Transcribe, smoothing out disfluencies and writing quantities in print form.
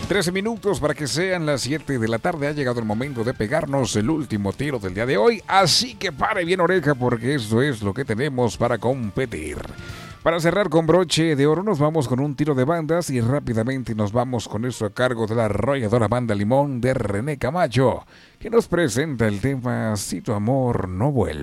13 minutos para que sean las 7 de la tarde. Ha llegado el momento de pegarnos el último tiro del día de hoy. Así que pare bien oreja porque esto es lo que tenemos para competir. Para cerrar con broche de oro nos vamos con un tiro de bandas y rápidamente nos vamos con esto a cargo de la arrolladora Banda Limón de René Camacho, que nos presenta el tema Si tu amor no vuelve.